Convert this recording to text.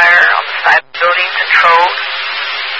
fire on the side of the buildings and Trove.